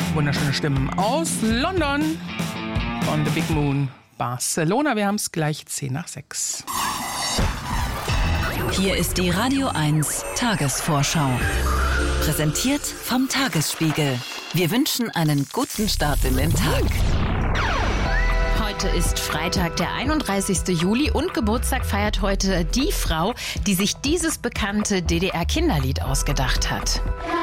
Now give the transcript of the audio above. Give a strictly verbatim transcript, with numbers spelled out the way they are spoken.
Wunderschöne Stimmen aus London von The Big Moon Barcelona. Wir haben es gleich zehn nach sechs. Hier ist die Radio eins Tagesvorschau. Präsentiert vom Tagesspiegel. Wir wünschen einen guten Start in den Tag. Heute ist Freitag, der einunddreißigste Juli und Geburtstag feiert heute die Frau, die sich dieses bekannte D D R-Kinderlied ausgedacht hat.